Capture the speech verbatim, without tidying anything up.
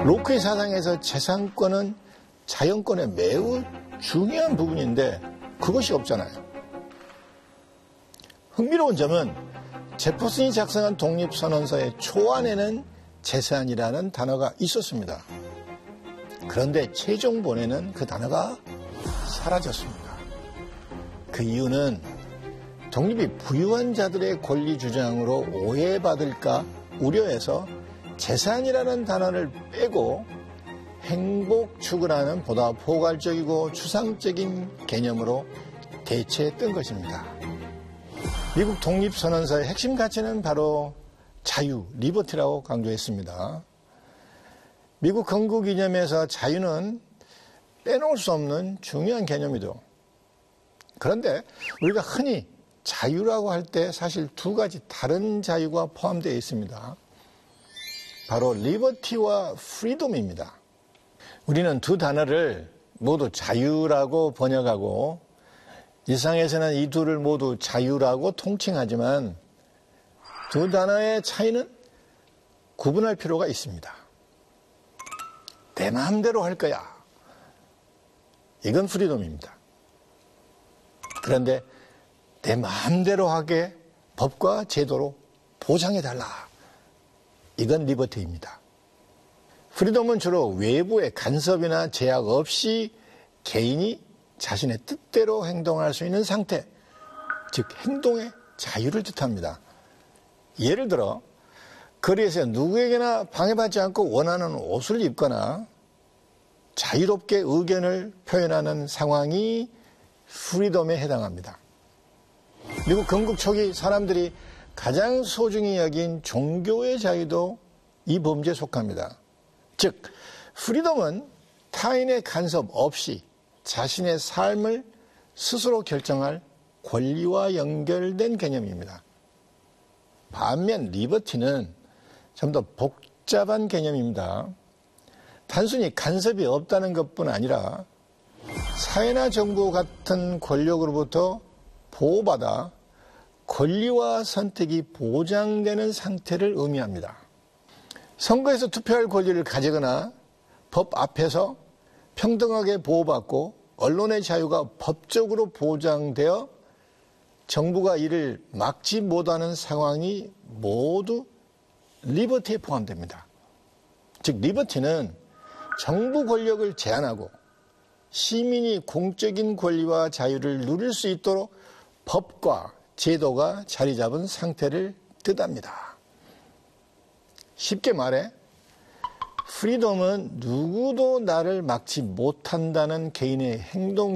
로크의 사상에서 재산권은 자연권의 매우 중요한 부분인데 그것이 없잖아요. 흥미로운 점은 제퍼슨이 작성한 독립선언서의 초안에는 재산이라는 단어가 있었습니다. 그런데 최종본에는 그 단어가 사라졌습니다. 그 이유는 독립이 부유한 자들의 권리 주장으로 오해받을까 우려해서 재산이라는 단어를 빼고 행복 추구라는 보다 포괄적이고 추상적인 개념으로 대체했던 것입니다. 미국 독립선언서의 핵심 가치는 바로 자유, 리버티라고 강조했습니다. 미국 건국 이념에서 자유는 빼놓을 수 없는 중요한 개념이죠. 그런데 우리가 흔히 자유라고 할 때 사실 두 가지 다른 자유가 포함되어 있습니다. 바로 리버티와 프리덤입니다. 우리는 두 단어를 모두 자유라고 번역하고 일상에서는 이 둘을 모두 자유라고 통칭하지만 두 단어의 차이는 구분할 필요가 있습니다. 내 마음대로 할 거야. 이건 프리덤입니다. 그런데 내 마음대로 하게 법과 제도로 보장해달라. 이건 리버티입니다. 프리덤은 주로 외부의 간섭이나 제약 없이 개인이 자신의 뜻대로 행동할 수 있는 상태, 즉 행동의 자유를 뜻합니다. 예를 들어 거리에서 누구에게나 방해받지 않고 원하는 옷을 입거나 자유롭게 의견을 표현하는 상황이 프리덤에 해당합니다. 미국 건국 초기 사람들이 가장 소중히 여긴 종교의 자유도 이 범죄에 속합니다. 즉, 프리덤은 타인의 간섭 없이 자신의 삶을 스스로 결정할 권리와 연결된 개념입니다. 반면 리버티는 좀 더 복잡한 개념입니다. 단순히 간섭이 없다는 것뿐 아니라 사회나 정부 같은 권력으로부터 보호받아 권리와 선택이 보장되는 상태를 의미합니다. 선거에서 투표할 권리를 가지거나 법 앞에서 평등하게 보호받고 언론의 자유가 법적으로 보장되어 정부가 이를 막지 못하는 상황이 모두 리버티에 포함됩니다. 즉 리버티는 정부 권력을 제한하고 시민이 공적인 권리와 자유를 누릴 수 있도록 법과 제도가 자리 잡은 상태를 뜻합니다. 쉽게 말해 프리덤은 누구도 나를 막지 못한다는 개인의 행동